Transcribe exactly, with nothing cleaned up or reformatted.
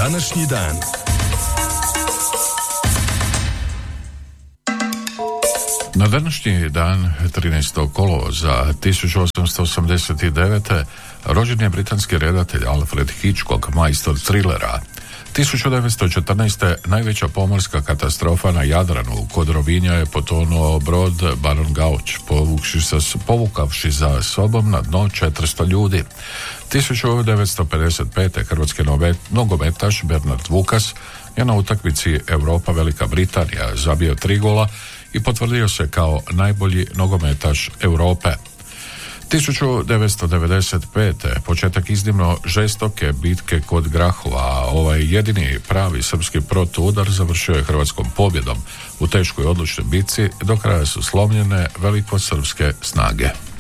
današnji dan. Na današnji dan, trinaestog kolovoza tisuću osamsto osamdeset devete. rođen je britanski redatelj Alfred Hitchcock, majstor trilera. tisuću devetsto četrnaeste. najveća pomorska katastrofa na Jadranu. Kod Rovinja je potonuo brod Baron Gauč, povukavši, sa, povukavši za sobom na dno četiristo ljudi. tisuću devetsto pedeset pete. hrvatski nogometaš Bernard Vukas je na utakmici Europa Velika Britanija zabio tri gola i potvrdio se kao najbolji nogometaš Europe. tisuću devetsto devedeset pete. početak iznimno žestoke bitke kod Grahova, a ovaj jedini pravi srpski protuudar završio je hrvatskom pobjedom. U teškoj odlučnoj bitci do kraja su slomljene velikosrpske snage.